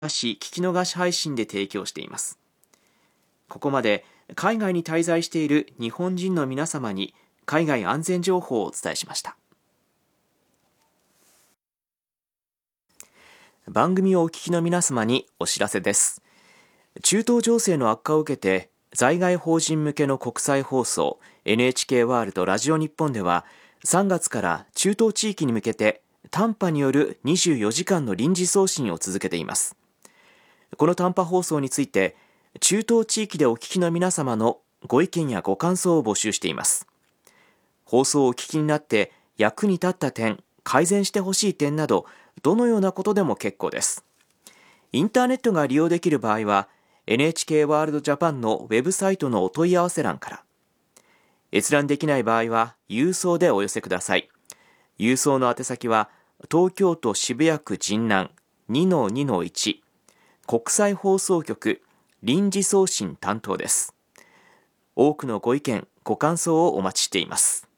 聞き逃し配信で提供しています。ここまで海外に滞在している日本人の皆様に海外安全情報をお伝えしました。番組をお聞きの皆様にお知らせです。中東情勢の悪化を受けて在外邦人向けの国際放送 NHK ワールドラジオ日本では3月から中東地域に向けて短波による24時間の臨時送信を続けています。この短波放送について中東地域でお聞きの皆様のご意見やご感想を募集しています。放送をお聞きになって役に立った点、改善してほしい点などどのようなことでも結構です。インターネットが利用できる場合は NHK ワールドジャパンのウェブサイトのお問い合わせ欄から、閲覧できない場合は郵送でお寄せください。郵送の宛先は東京都渋谷区神南 2-2-1 国際放送局臨時送信担当です。多くのご意見、ご感想をお待ちしています。